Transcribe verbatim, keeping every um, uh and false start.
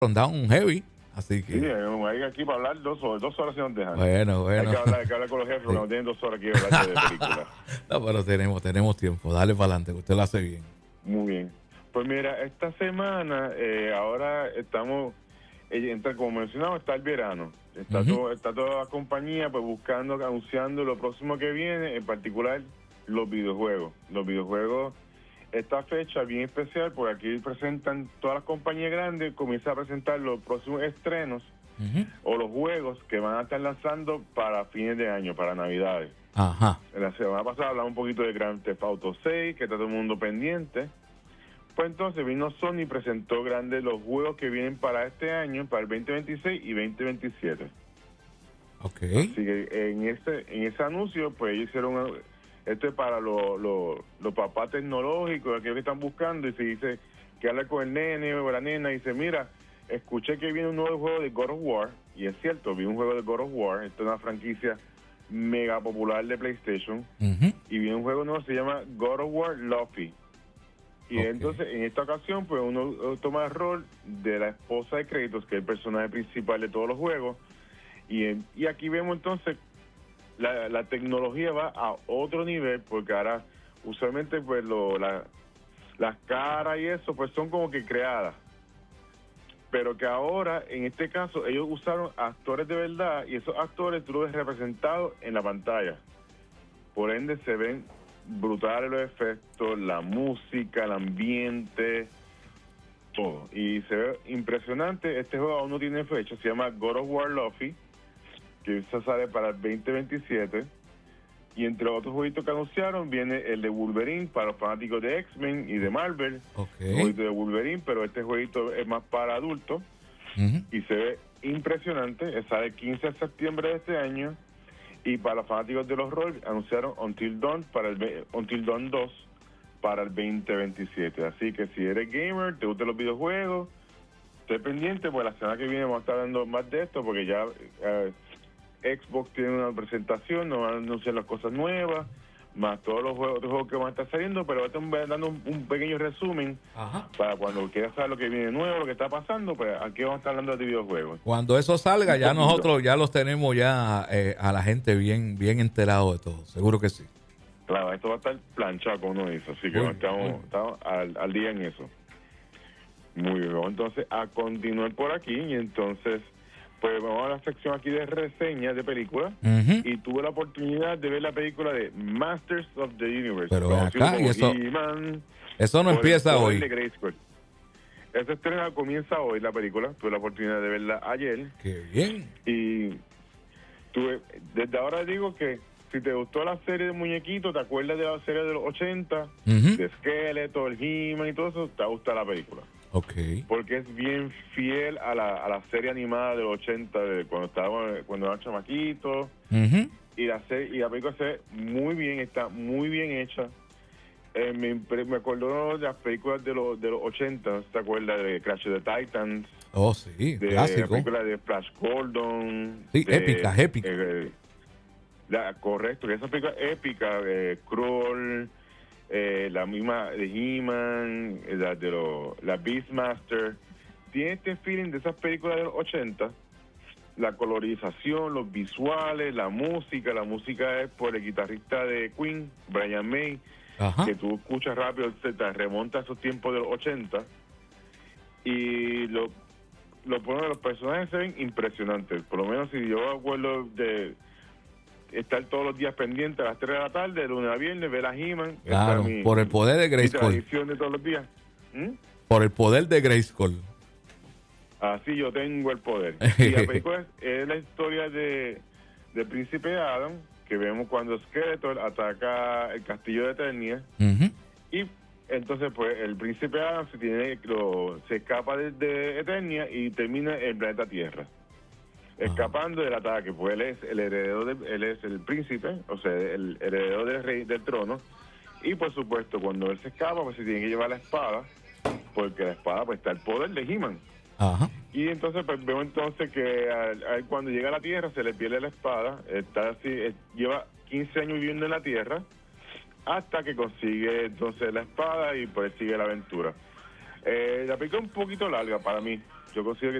rundown heavy. Así que. Sí, hay aquí para hablar dos horas, dos horas se nos dejan. Bueno, bueno. Hay que hablar, hay que hablar con los jefes, porque no tienen dos horas aquí hablando de películas. No, pero tenemos, tenemos tiempo. Dale para adelante, que usted lo hace bien. Muy bien. Pues mira, esta semana, eh, ahora estamos, eh, entra, como mencionaba, está el verano. Está, uh-huh. todo, está toda la compañía pues buscando, anunciando lo próximo que viene, en particular los videojuegos. Los videojuegos, esta fecha bien especial, porque aquí presentan todas las compañías grandes, comienzan a presentar los próximos estrenos uh-huh. o los juegos que van a estar lanzando para fines de año, para Navidades. Ajá. La semana pasada hablamos un poquito de Grand Theft Auto seis, que está todo el mundo pendiente. Pues entonces vino Sony y presentó grandes los juegos que vienen para este año, para el veinte veintiséis y veinte veintisiete. Ok. Así que en ese, en ese anuncio, pues ellos hicieron, esto es para los lo, lo papás tecnológicos, aquellos que están buscando, y se dice que habla con el nene o la nena y dice, mira, escuché que viene un nuevo juego de God of War, y es cierto, vi un juego de God of War, esto es una franquicia mega popular de PlayStation, uh-huh. y viene un juego nuevo, se llama God of War Luffy. Y okay. entonces, en esta ocasión, pues uno toma el rol de la esposa de Kratos, que es el personaje principal de todos los juegos. Y, en, y aquí vemos entonces, la, la tecnología va a otro nivel, porque ahora, usualmente, pues lo, la, las caras y eso, pues son como que creadas. Pero que ahora, en este caso, ellos usaron actores de verdad, y esos actores tú los ves representados en la pantalla. Por ende, se ven brutales los efectos, la música, el ambiente, todo. Y se ve impresionante. Este juego aún no tiene fecha, se llama God of War Luffy, que se sale para el veinte veintisiete. Y entre otros jueguitos que anunciaron viene el de Wolverine para los fanáticos de X-Men y de Marvel. Okay. El jueguito de Wolverine, pero este jueguito es más para adultos. Uh-huh. Y se ve impresionante. Sale el quince de septiembre de este año. Y para los fanáticos de los roles, anunciaron Until Dawn, para el, Until Dawn dos para el veinte veintisiete. Así que si eres gamer, te gustan los videojuegos, esté pendiente, pues la semana que viene vamos a estar dando más de esto, porque ya eh, Xbox tiene una presentación, nos van a anunciar las cosas nuevas, más todos los juegos, otros juegos que van a estar saliendo, pero voy a estar dando un, un pequeño resumen. Ajá. Para cuando quieras saber lo que viene nuevo, lo que está pasando, pues aquí vamos a estar hablando de videojuegos. Cuando eso salga, ya nosotros ya los tenemos ya eh, a la gente bien bien enterado de todo, seguro que sí. Claro, esto va a estar planchado, como uno dice, así que bueno, estamos, bueno. estamos al, al día en eso. Muy bien, entonces a continuar por aquí, y entonces pues vamos a la sección aquí de reseñas de películas, uh-huh. y tuve la oportunidad de ver la película de Masters of the Universe. Pero acá, y eso, eso no empieza hoy. Esta estrena comienza hoy, la película. Tuve la oportunidad de verla ayer. ¡Qué bien! Y tuve, desde ahora digo que si te gustó la serie de muñequitos, te acuerdas de la serie de los ochenta, uh-huh. de Skeletor, el He-Man y todo eso, te va a gustar la película. Okay. Porque es bien fiel a la, a la serie animada de los ochenta, de cuando estábamos, cuando eran chamaquitos. Uh-huh. Y la serie, y la película se ve muy bien, está muy bien hecha. Eh, me, me acuerdo de las películas de los de los ochenta, ¿te acuerdas? De Crash of the Titans. Oh, sí, de clásico. La película de Flash Gordon. Sí, de, épicas, épicas. Eh, la, correcto, esa película épica, de Krull, eh, la misma de He-Man, la de los, la Beastmaster. Tiene este feeling de esas películas de los ochenta. La colorización, los visuales, la música. La música es por el guitarrista de Queen, Brian May. Ajá. Que tú escuchas rápido, te, te remonta a esos tiempos de los ochenta. Y lo, lo bueno de los personajes se ven impresionantes. Por lo menos si yo acuerdo de estar todos los días pendiente a las tres de la tarde, de lunes a viernes, ver a He-Man. Claro, mi, por el poder de Grayskull. Mi tradición de todos los días. ¿Mm? Por el poder de Grayskull. Así yo tengo el poder. Y la película es, es la historia de del príncipe Adam, que vemos cuando Skeletor ataca el castillo de Eternia. Uh-huh. Y entonces pues el príncipe Adam se tiene lo, se escapa de, de Eternia y termina en el planeta Tierra, uh-huh. escapando del ataque. Pues él es el heredero de, él es el príncipe, o sea, el heredero del rey del trono. Y por supuesto cuando él se escapa pues se tiene que llevar la espada, porque la espada pues está el poder de He-Man. Ajá. Y entonces pues veo entonces que a, a, cuando llega a la Tierra se le pierde la espada, está así, eh, lleva quince años viviendo en la Tierra hasta que consigue entonces la espada y pues sigue la aventura. Eh, la película es un poquito larga para mí, yo considero que